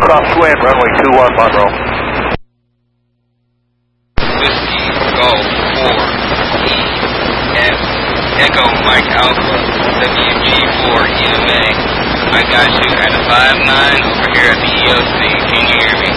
put off swim, runway 21, Monroe. Whiskey, Golf, 4, EF, Echo, Mike Alpha, WG4, EMA. I got you at a 5-9 over here at the ELC. Can you hear me?